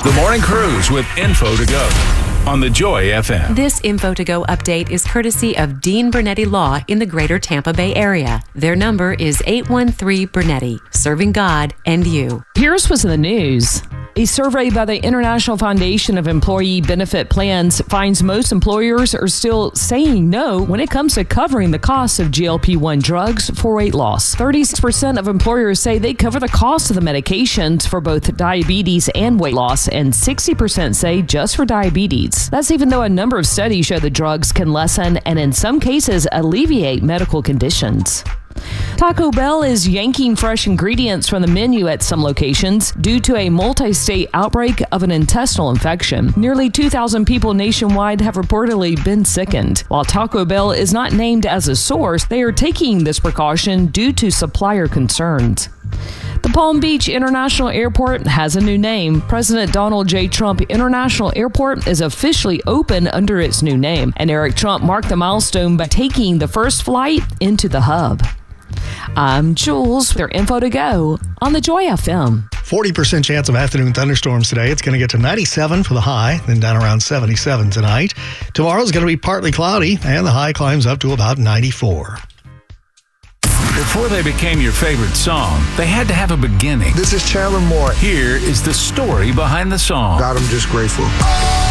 The Morning Cruise with Info to Go on the Joy FM. This Info to Go update is courtesy of Dean Bernetti Law in the greater Tampa Bay area. Their number is 813 Bernetti, serving God and you. Here's what's in the news. A survey by the International Foundation of Employee Benefit Plans finds most employers are still saying no when it comes to covering the cost of GLP-1 drugs for weight loss. 36% of employers say they cover the cost of the medications for both diabetes and weight loss, and 60% say just for diabetes. That's even though a number of studies show the drugs can lessen and in some cases alleviate medical conditions. Taco Bell is yanking fresh ingredients from the menu at some locations due to a multi-state outbreak of an intestinal infection. Nearly 2,000 people nationwide have reportedly been sickened. While Taco Bell is not named as a source, they are taking this precaution due to supplier concerns. The Palm Beach International Airport has a new name. President Donald J. Trump International Airport is officially open under its new name, and Eric Trump marked the milestone by taking the first flight into the hub. I'm Jules, their Info to Go on the Joy FM. 40% chance of afternoon thunderstorms today. It's going to get to 97 for the high, then down around 77 tonight. Tomorrow's going to be partly cloudy, and the high climbs up to about 94. Before they became your favorite song, they had to have a beginning. This is Chandler Moore. Here is the story behind the song. God, I'm just grateful.